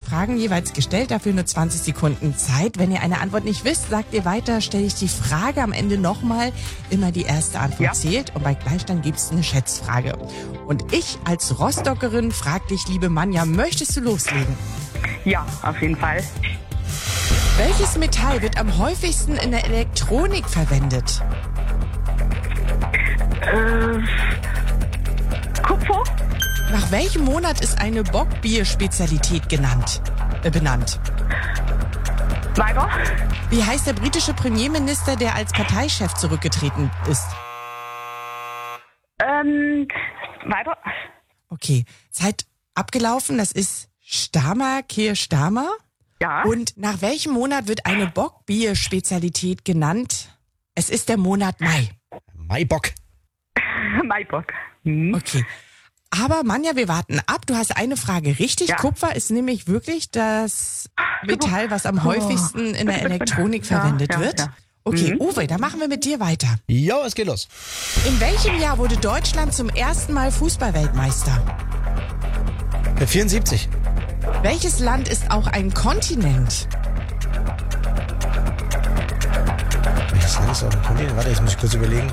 Fragen jeweils gestellt, dafür nur 20 Sekunden Zeit. Wenn ihr eine Antwort nicht wisst, sagt ihr weiter, stelle ich die Frage am Ende nochmal. Immer die erste Antwort zählt und bei Gleichstand gibt es eine Schätzfrage. Und ich als Rostockerin frage dich, liebe Manja, möchtest du loslegen? Ja, auf jeden Fall. Welches Metall wird am häufigsten in der Elektronik verwendet? Kupfer? Nach welchem Monat ist eine Bockbier-Spezialität benannt? Weiter? Wie heißt der britische Premierminister, der als Parteichef zurückgetreten ist? Weiter? Okay, Zeit abgelaufen. Das ist Keir Starmer. Ja. Und nach welchem Monat wird eine Bockbier-Spezialität genannt? Es ist der Monat Mai. Maibock. Maibock. Okay. Aber Manja, wir warten ab. Du hast eine Frage richtig. Ja. Kupfer ist nämlich wirklich das Metall, was am häufigsten in der Elektronik verwendet wird. Ja. Okay, Uwe, dann machen wir mit dir weiter. Jo, es geht los. In welchem Jahr wurde Deutschland zum ersten Mal Fußballweltmeister? 74. Welches Land ist auch ein Kontinent? Welches Land ist auf dem Kontinent? Warte, jetzt muss ich kurz überlegen.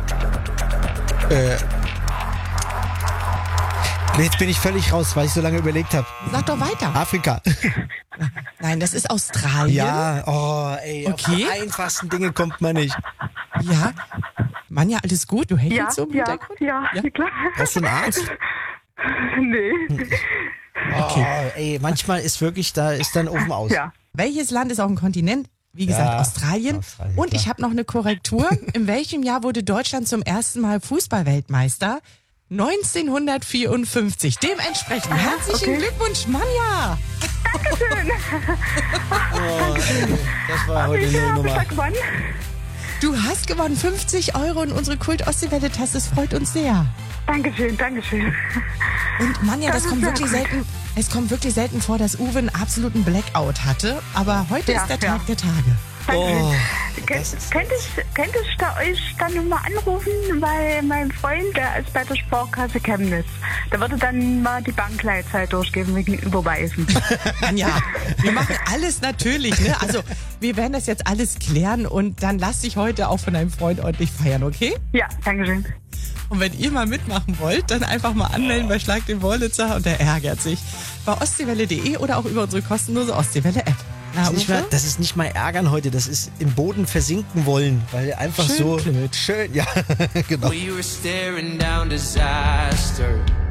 Jetzt bin ich völlig raus, weil ich so lange überlegt habe. Sag doch weiter. Afrika. Nein, das ist Australien. Ja, Okay. auf die einfachsten Dinge kommt man nicht. Ja. Manja, alles gut? Du hältst so im Hintergrund? Ja, klar. Brauchst du einen Arzt? Nee. Manchmal ist wirklich, da ist dann oben aus. Ja. Welches Land ist auch ein Kontinent? Wie gesagt, Ja, Australien. Australien, Und klar. ich habe noch eine Korrektur. In welchem Jahr wurde Deutschland zum ersten Mal Fußballweltmeister? 1954. Dementsprechend herzlichen Glückwunsch, Manja! Dankeschön. Das war heute Wie viel eine habe ich Nummer. da gewonnen? Du hast gewonnen 50 € in unsere Kult-Ostseewelle-Tasse. Das freut uns sehr. Dankeschön. Und Manja, Das das kommt ist wirklich sehr selten. Es kommt wirklich selten vor, dass Uwe einen absoluten Blackout hatte. Aber heute Ja, ist der ja. Tag der Tage. Oh, Könnte ich da euch dann nochmal anrufen, weil mein Freund, der ist bei der Sparkasse Chemnitz. Der würde dann mal die Bankleitzeit durchgeben wegen Überweisen. Ja, wir machen alles natürlich, ne? Also, wir werden das jetzt alles klären und dann lass dich heute auch von deinem Freund ordentlich feiern, okay? Ja, Dankeschön. Und wenn ihr mal mitmachen wollt, dann einfach mal anmelden bei Schlag den Wollitzer und der ärgert sich. Bei ostseewelle.de oder auch über unsere kostenlose Ostseewelle-App. Na, Uwe? das ist nicht mal ärgern heute, das ist im Boden versinken wollen, weil einfach Schön so blöd. schön, ja, genau. We were staring down disaster.